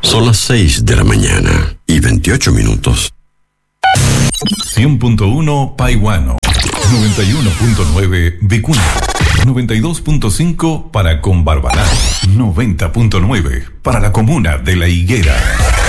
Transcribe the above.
Son las 6 de la mañana y 28 minutos. 100.1 Paihuano, 91.9 Vicuña, 92.5 para Combarbalá, 90.9 para la comuna de La Higuera.